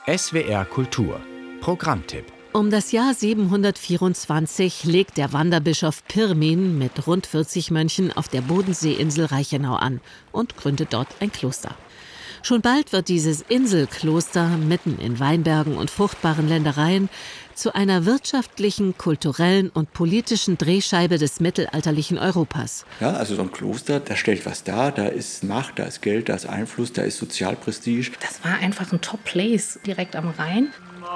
SWR Kultur Programmtipp. Um das Jahr 724 legt der Wanderbischof Pirmin mit rund 40 Mönchen auf der Bodenseeinsel Reichenau an und gründet dort ein Kloster. Schon bald wird dieses Inselkloster mitten in Weinbergen und fruchtbaren Ländereien zu einer wirtschaftlichen, kulturellen und politischen Drehscheibe des mittelalterlichen Europas. Ja, also so ein Kloster, das stellt was dar, da ist Macht, da ist Geld, da ist Einfluss, da ist Sozialprestige. Das war einfach ein Top-Place direkt am Rhein.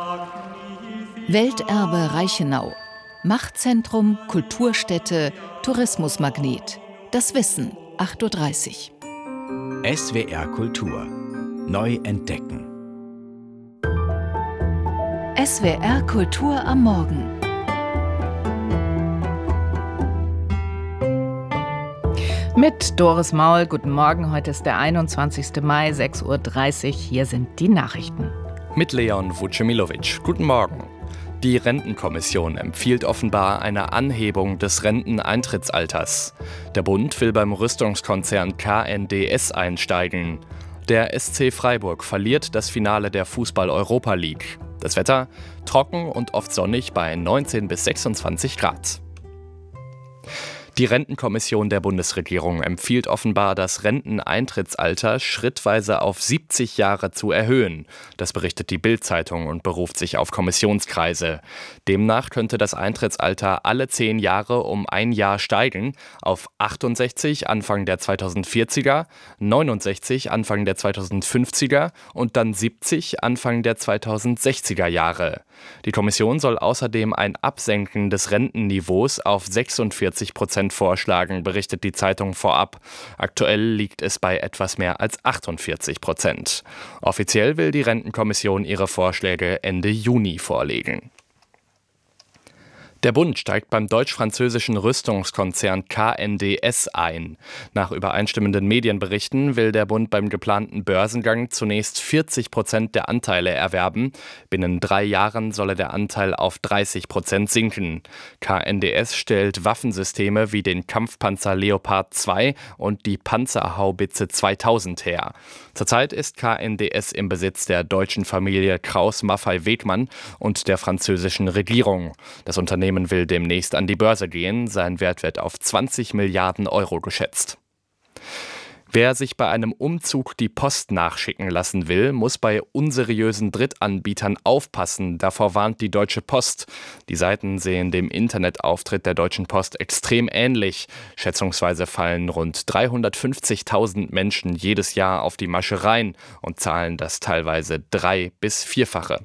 Welterbe Reichenau. Machtzentrum, Kulturstätte, Tourismusmagnet. Das Wissen, 8.30 Uhr. SWR Kultur. Neu entdecken. SWR Kultur am Morgen. Mit Doris Maul, guten Morgen. Heute ist der 21. Mai, 6.30 Uhr. Hier sind die Nachrichten. Mit Leon Vucemilovic. Guten Morgen. Die Rentenkommission empfiehlt offenbar eine Anhebung des Renteneintrittsalters. Der Bund will beim Rüstungskonzern KNDS einsteigen. Der SC Freiburg verliert das Finale der Fußball-Europa League. Das Wetter trocken und oft sonnig bei 19 bis 26 Grad. Die Rentenkommission der Bundesregierung empfiehlt offenbar, das Renteneintrittsalter schrittweise auf 70 Jahre zu erhöhen. Das berichtet die Bild-Zeitung und beruft sich auf Kommissionskreise. Demnach könnte das Eintrittsalter alle 10 Jahre um ein Jahr steigen, auf 68 Anfang der 2040er, 69 Anfang der 2050er und dann 70 Anfang der 2060er Jahre. Die Kommission soll außerdem ein Absenken des Rentenniveaus auf 46% vorschlagen, berichtet die Zeitung vorab. Aktuell liegt es bei etwas mehr als 48%. Offiziell will die Rentenkommission ihre Vorschläge Ende Juni vorlegen. Der Bund steigt beim deutsch-französischen Rüstungskonzern KNDS ein. Nach übereinstimmenden Medienberichten will der Bund beim geplanten Börsengang zunächst 40% der Anteile erwerben. Binnen 3 Jahren solle der Anteil auf 30% sinken. KNDS stellt Waffensysteme wie den Kampfpanzer Leopard 2 und die Panzerhaubitze 2000 her. Zurzeit ist KNDS im Besitz der deutschen Familie Krauss-Maffei-Wegmann und der französischen Regierung. Das Unternehmen will demnächst an die Börse gehen. Sein Wert wird auf 20 Milliarden Euro geschätzt. Wer sich bei einem Umzug die Post nachschicken lassen will, muss bei unseriösen Drittanbietern aufpassen. Davor warnt die Deutsche Post. Die Seiten sehen dem Internetauftritt der Deutschen Post extrem ähnlich. Schätzungsweise fallen rund 350.000 Menschen jedes Jahr auf die Masche rein und zahlen das teilweise 3- bis 4-fache.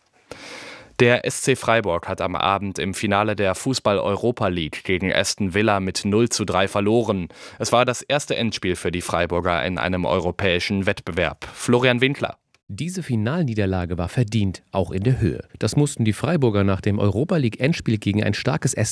Der SC Freiburg hat am Abend im Finale der Fußball-Europa League gegen Aston Villa mit 0:3 verloren. Es war das erste Endspiel für die Freiburger in einem europäischen Wettbewerb. Florian Winkler. Diese Finalniederlage war verdient, auch in der Höhe. Das mussten die Freiburger nach dem Europa-League-Endspiel gegen ein starkes Aston